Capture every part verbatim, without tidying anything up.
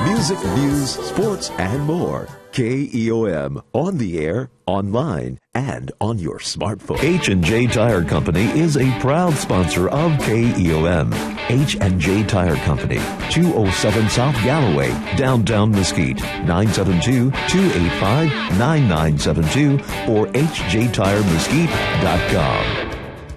Music, news, sports, and more. K E O M, on the air, online, and on your smartphone. H and J Tire Company is a proud sponsor of K E O M. H and J Tire Company, two oh seven South Galloway, downtown Mesquite, nine seven two, two eight five, nine nine seven two or h j tire mesquite dot com.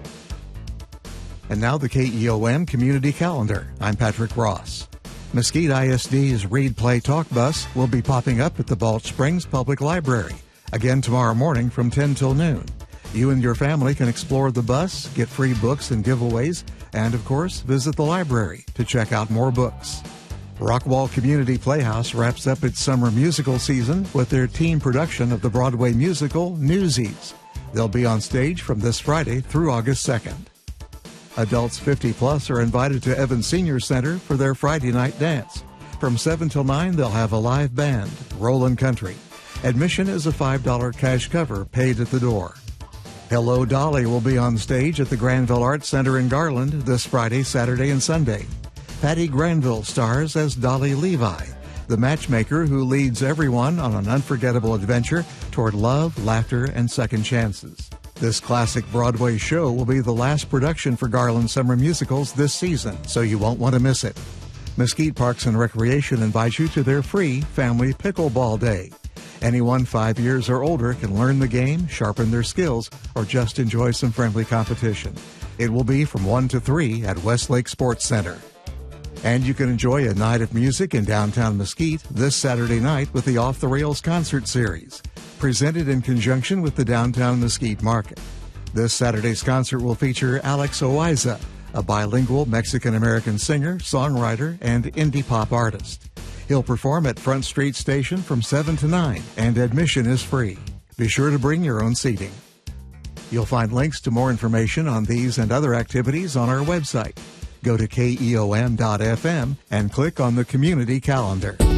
And now the K E O M Community Calendar. I'm Patrick Ross. Mesquite I S D's Read Play Talk Bus will be popping up at the Balch Springs Public Library again tomorrow morning from ten till noon. You and your family can explore the bus, get free books and giveaways, and of course, visit the library to check out more books. Rockwall Community Playhouse wraps up its summer musical season with their teen production of the Broadway musical Newsies. They'll be on stage from this Friday through August second. Adults fifty plus are invited to Evans Senior Center for their Friday night dance. From seven till nine, they'll have a live band, Rollin' Country. Admission is a five dollars cash cover paid at the door. Hello Dolly will be on stage at the Granville Arts Center in Garland this Friday, Saturday, and Sunday. Patty Granville stars as Dolly Levi, the matchmaker who leads everyone on an unforgettable adventure toward love, laughter, and second chances. This classic Broadway show will be the last production for Garland Summer Musicals this season, so you won't want to miss it. Mesquite Parks and Recreation invites you to their free Family Pickleball Day. Anyone five years or older can learn the game, sharpen their skills, or just enjoy some friendly competition. It will be from one to three at Westlake Sports Center. And you can enjoy a night of music in downtown Mesquite this Saturday night with the Off the Rails Concert Series, presented in conjunction with the Downtown Mesquite Market. This Saturday's concert will feature Alex Oiza, a bilingual Mexican-American singer, songwriter, and indie pop artist. He'll perform at Front Street Station from seven to nine, and admission is free. Be sure to bring your own seating. You'll find links to more information on these and other activities on our website. Go to K E O M dot F M and click on the Community Calendar.